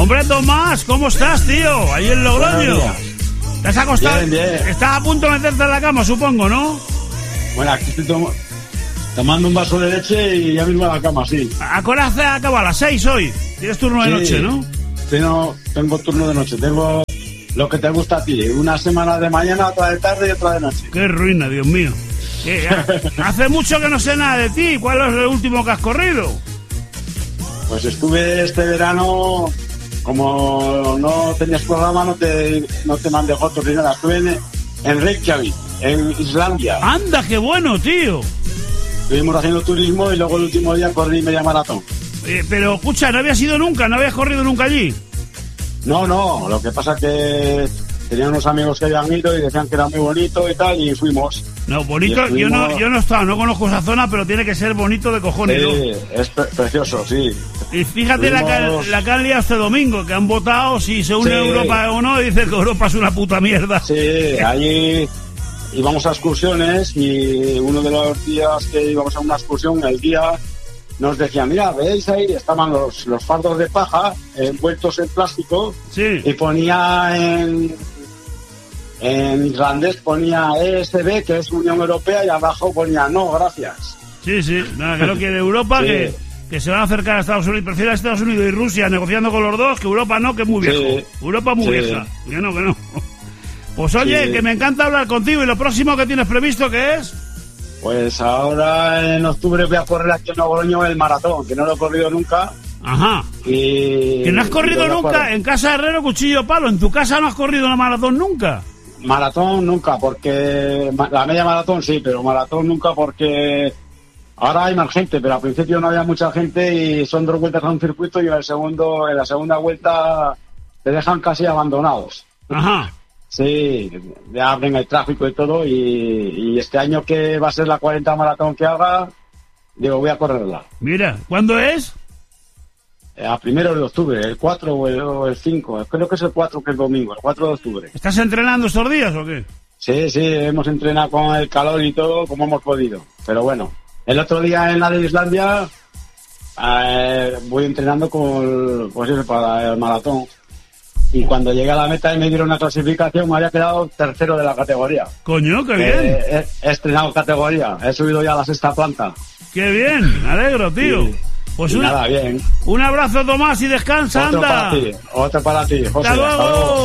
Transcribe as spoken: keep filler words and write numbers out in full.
Hombre, Tomás, ¿cómo estás, tío? Ahí en Logroño. ¿Te has acostado? Bien, bien. Estás a punto de meterte en la cama, supongo, ¿no? Bueno, aquí estoy tom- tomando un vaso de leche y ya mismo a la cama, sí. ¿A qué hora se acaba? A las seis hoy. Tienes turno de Sí. noche, ¿no? Tengo, tengo turno de noche, tengo lo que te gusta a ti. Una semana de mañana, otra de tarde y otra de noche. Qué ruina, Dios mío. ¿Qué? Hace mucho que no sé nada de ti. ¿Cuál es el último que has corrido? Pues estuve este verano, como no tenías programa, no te, no te mandé fotos ni nada. Estuve en, en Reykjavik, en Islandia. Anda, qué bueno, tío. Estuvimos haciendo turismo y luego el último día corrí media maratón. Eh, pero escucha, no habías ido nunca, no habías corrido nunca allí. No, no, lo que pasa es que tenía unos amigos que habían ido y decían que era muy bonito y tal, y fuimos. No, bonito, Y estuvimos- yo no yo no he estado, no conozco esa zona, pero tiene que ser bonito de cojones, ¿no? Sí, es pre- precioso, sí. Y fíjate la, Estuvimos- que, la que han liado este domingo, que han votado si se une Sí. Europa o no, y dicen que Europa es una puta mierda. Sí, allí íbamos a excursiones y uno de los días que íbamos a una excursión, el guía nos decía, mira, veis ahí, estaban los, los fardos de paja envueltos en plástico Sí. y ponía en, en irlandés, ponía E S B, que es Unión Europea, y abajo ponía no, gracias. Sí, sí, nada, que no quiere Europa, Sí. que, que se van a acercar a Estados Unidos. Prefiere a Estados Unidos y Rusia negociando con los dos, que Europa no, que es muy Sí. viejo. Europa muy Sí. vieja. Que no, que no. Pues oye, Sí. que me encanta hablar contigo. ¿Y lo próximo que tienes previsto qué es? Pues ahora en octubre voy a correr aquí en Logroño el maratón, que no lo he corrido nunca. Ajá. Y Que no has corrido y voy a nunca correr. en casa de Herrero, cuchillo palo. En tu casa no has corrido una maratón nunca. Maratón nunca, porque ma- la media maratón sí, pero maratón nunca porque ahora hay más gente, pero al principio no había mucha gente y son dos vueltas a un circuito y en el segundo, en la segunda vuelta te dejan casi abandonados. Ajá. Sí, ya abren el tráfico y todo y, y este año que va a ser la cuarenta maratón que haga, digo, voy a correrla. Mira, ¿cuándo es? Eh, A primero de octubre, el cuatro o el, o el cinco, creo que es el cuatro que es domingo, el cuatro de octubre. ¿Estás entrenando estos días o qué? Sí, sí, hemos entrenado con el calor y todo como hemos podido. Pero bueno, el otro día en la de Islandia eh, voy entrenando con, pues eso, para el maratón. Y cuando llegué a la meta y me dieron una clasificación, me había quedado tercero de la categoría. Coño, qué bien. Eh, he, he estrenado categoría, he subido ya a la sexta planta. Qué bien, me alegro, tío. Sí. Pues Y un, nada, bien. un abrazo, Tomás, y descansa, Otro anda. para ti, otro para ti, José. Hasta hasta luego. luego.